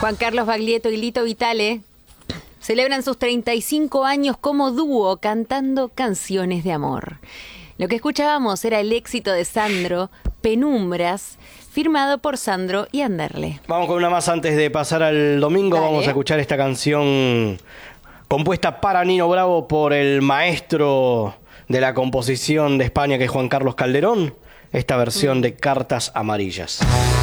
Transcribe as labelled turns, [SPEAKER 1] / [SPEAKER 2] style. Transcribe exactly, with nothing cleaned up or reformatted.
[SPEAKER 1] Juan Carlos Baglietto y Lito Vitale celebran sus treinta y cinco años como dúo cantando canciones de amor. Lo que escuchábamos era el éxito de Sandro, Penumbras, firmado por Sandro y Anderle.
[SPEAKER 2] Vamos con una más antes de pasar al domingo.
[SPEAKER 1] Dale.
[SPEAKER 2] Vamos a escuchar esta canción compuesta para Nino Bravo por el maestro de la composición de España, que es Juan Carlos Calderón. Esta versión mm. de Cartas Amarillas.